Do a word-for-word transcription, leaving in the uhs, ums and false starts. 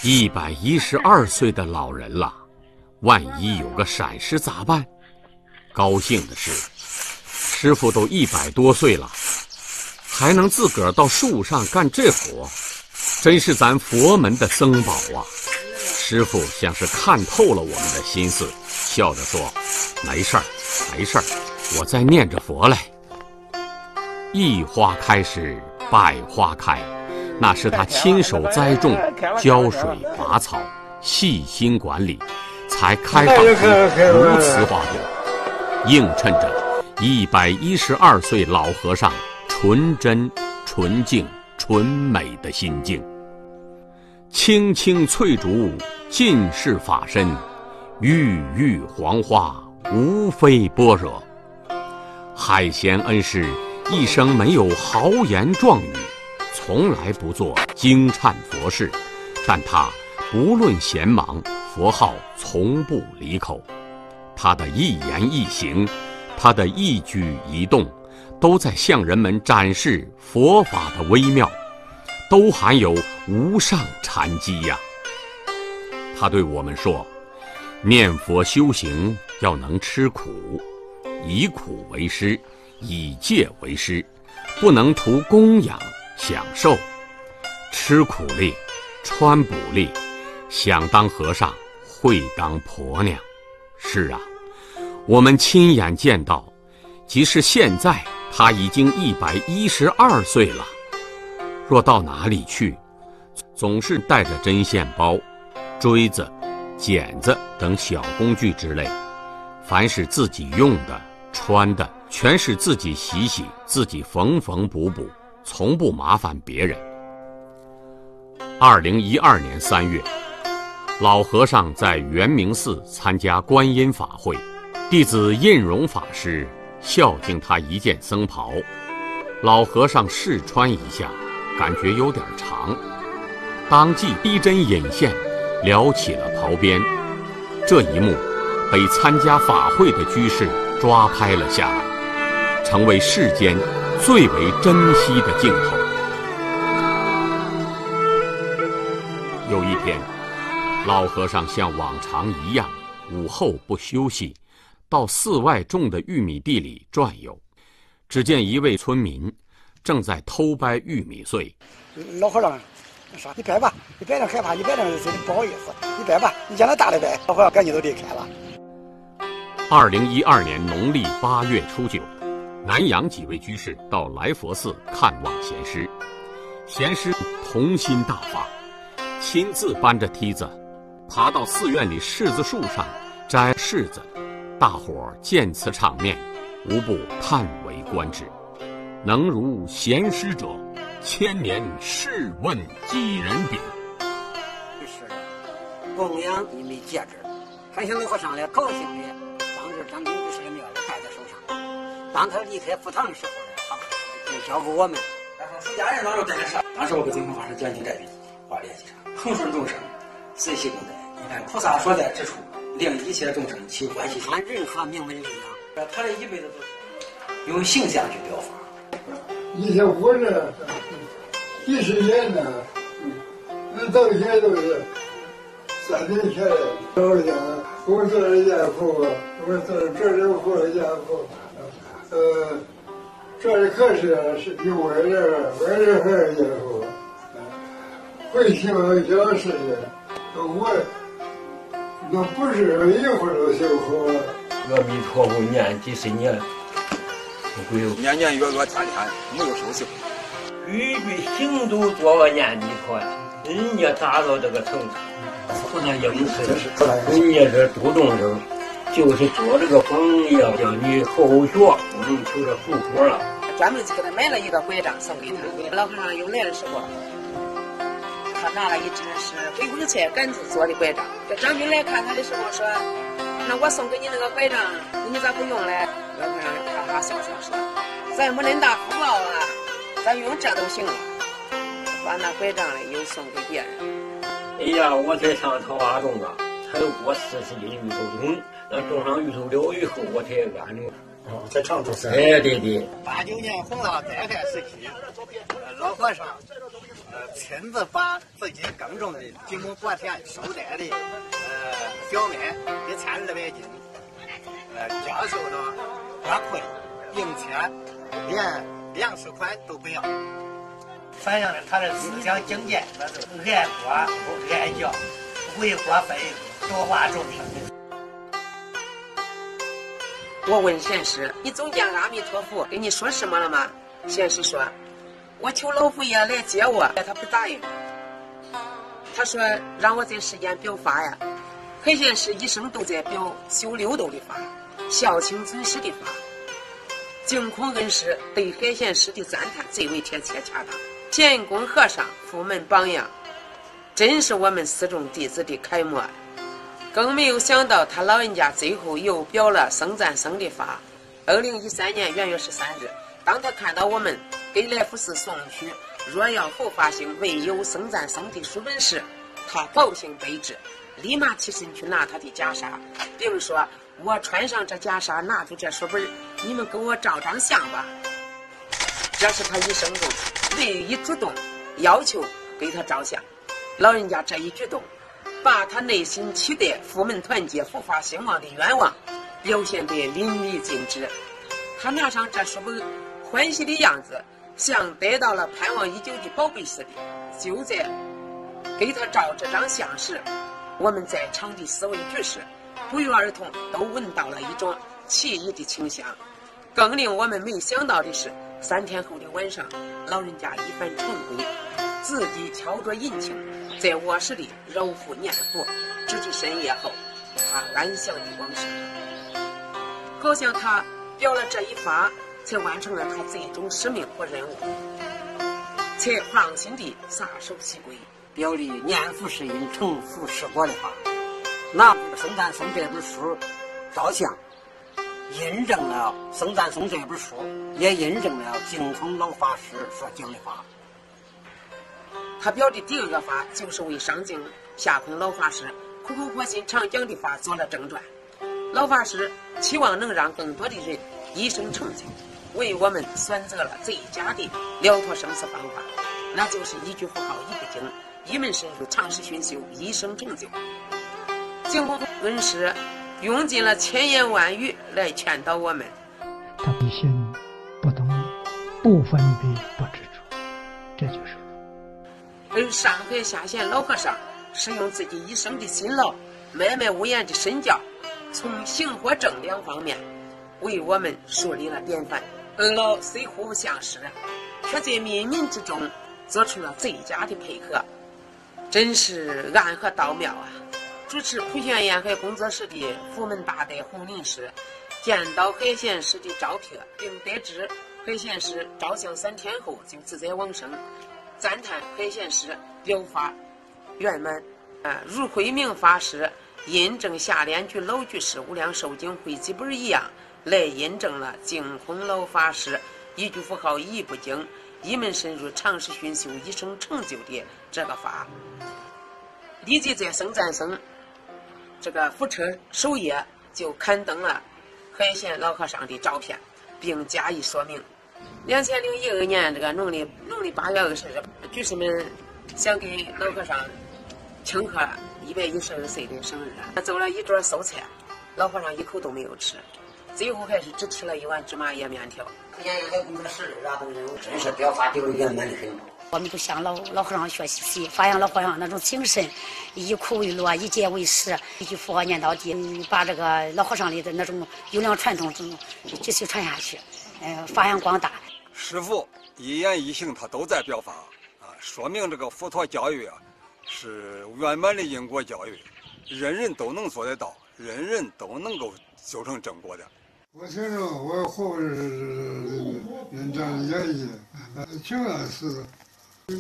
一百一十二岁的老人了，万一有个闪失咋办？高兴的是，师傅都一百多岁了，还能自个儿到树上干这活，真是咱佛门的僧宝啊！师傅像是看透了我们的心思，笑着说：“没事儿，没事儿，我在念着佛嘞。”一花开时，百花开，那是他亲手栽种、浇水、拔草、细心管理，才开放出如此花朵，映衬着一百一十二岁老和尚纯真、纯净、纯美的心境。青青翠竹尽是法身，郁郁黄花无非般若。海贤恩师一生没有豪言壮语，从来不做惊颤佛事，但他不论闲忙，佛号从不离口。他的一言一行，他的一举一动，都在向人们展示佛法的微妙，都含有无上禅机呀。他对我们说，念佛修行要能吃苦，以苦为师，以戒为师，不能图供养享受，吃苦力，穿补力，想当和尚会当婆娘。是啊，我们亲眼见到，即使现在他已经一百一十二岁了，若到哪里去，总是带着针线包、锥子、剪子等小工具之类，凡是自己用的、穿的，全是自己洗洗，自己缝缝补补，从不麻烦别人。二零一二年三月，老和尚在圆明寺参加观音法会，弟子印荣法师孝敬他一件僧袍，老和尚试穿一下，感觉有点长，当即逼针引线，撩起了袍边。这一幕被参加法会的居士抓拍了下来，成为世间最为珍惜的镜头。有一天，老和尚像往常一样，午后不休息，到寺外种的玉米地里转悠。只见一位村民正在偷掰玉米穗。 老和尚说：“你掰吧，你掰着害怕，你掰着不好意思，你掰吧，你将来大的掰。”老和尚赶紧都离开了。 二零一二年农历八月初九，南阳几位居士到来佛寺看望贤师，贤师童心大发，亲自搬着梯子爬到寺院里柿子树上摘柿子。大伙儿见此场面，无不叹为观止。能如贤师者，千年试问几人比？ 是的，供养你没戒指，还想老和尚来高兴的，当时张兵就是庙里戴在手上。当他离开佛堂的时候呢，他就交给我们。 然后出家人当时真的是，当时我给净空法师讲经这笔话联系上，恒顺众生，随喜共在。你看菩萨所在之处，令一切众生起欢喜心。 按任何名门力量， 他这一辈子都是用形象去表法。 以前我这几十年呢，那到现在都是三年前的。我讲，我做了家父，我做了这人活的家父，呃，这里可是是比我这我这还是家父，会听讲事情，我那不是一会儿都修好了。 阿弥陀佛，念几十年。 年年月月天天没有休息， 句句行都做个念弥陀，人家达到这个程度，不能应试，人家这度众生，就是做这个榜样，叫你后学能求着福果了。 专门给他买了一个拐杖送给他，老和尚有来的时候，他拿了一只是回光菜杆子做的拐杖。这张兵来看他的时候说：“那我送给你那个拐杖，你咋不用嘞？”老和尚哈哈笑笑说：“咱没恁大福报啊，咱用这都行了。”把那拐杖嘞又送给别人。 哎呀，我才上桃花洞啊，才过四十斤芋头桶，那种上芋头了以后，我才安了。 哦，在长洲山。 哎，对对。 八九年红了，再开时期，老和尚呃，亲自把自己耕种的几亩薄田收带的呃小麦一千二百斤，呃，教授了花卉，并且连粮食款都不要。 反映了他的思想境界，那是爱国不爱教，为国分多花种田。 我问贤师：“你总见阿弥陀佛跟你说什么了吗？”贤师说：“我求老佛爷来接我，他不答应。他说让我在世间表法呀。海贤师一生都在表修六斗的法，孝亲尊师的法。净空恩师对海贤师的赞叹最为贴切恰当。贤公和尚佛门榜样，真是我们四众弟子的楷模。更没有想到他老人家最后又表了僧赞僧的法。二零一三年元月十三日，当他看到我们给来福寺送去若要后发行未有僧赞僧的书本时，他高兴备至，立马起身去拿他的袈裟，并说：“我穿上这袈裟，拿出这书本，你们给我照张相吧。”这是他一生中唯一主动要求给他照相。老人家这一举动，把他内心期待佛门团结、佛法兴旺的愿望表现得淋漓尽致。他拿上这书本，欢喜的样子像得到了盼望已久的宝贝似的。就在给他照这张相时，我们在场的四位居士不约而同都闻到了一种奇异的清香。更令我们没想到的是，三天后的晚上，老人家一番晨归，自己敲着引磬，在卧室里揉腹念佛，直至深夜后，他安详的往生。好像他表了这一法，才完成了他最终使命和任务，才放心地撒手西归， 表里念佛是因，成佛是果的法。拿僧赞僧这本书照相，印证了僧赞僧这本书，也印证了净空老法师所讲的法。 他表的第二个法，就是为上净下空老法师苦口婆心常讲的法做了正传。老法师期望能让更多的人一生成就，为我们选择了最佳的了脱生死方法，那就是一句佛号一部经，一门深入，长时熏修，一生成就。净空恩师用尽了千言万语来劝导我们。 他的心不动，不分别，不执着，这就是佛。 而上海下县老和尚是用自己一生的辛劳，脉脉无言的身教，从行和正两方面为我们树立了典范。二老虽互不相识，却在冥冥之中做出了最佳的配合，真是暗合道妙啊！主持普贤沿海工作室的佛门大德洪林师见到海贤师的照片，并得知海贤师照相三天后就自在往生，赞叹海贤师表法圆满。啊，如慧明法师印证下联居老居士无量寿经汇集本一样，来印证了净空老法师一句佛号一部经，一门深入，长时熏修，一生成就的这个法。立即在僧赞僧这个佛车首页就刊登了海贤老和尚的照片，并加以说明。两千零一二年这个农历农历八月二十日，居士们想给老和尚庆贺一百一十二岁的生日，做了一桌素菜，老和尚一口都没有吃，最后还是只吃了一碗芝麻叶面条。 沿海工作室的等人物真是表法丢圆满的很。 我们都向老老和尚学习，发扬老和尚那种精神，以苦为乐，以戒为师，一句佛号念到底，把这个老和尚里的那种优良传统继续传下去，呃，发扬光大。 师父一言一行他都在表法啊，说明这个佛陀教育啊是圆满的因果教育，人人都能做得到，人人都能够修成正果的。 我听着我后是人这样演绎，挺有意思的。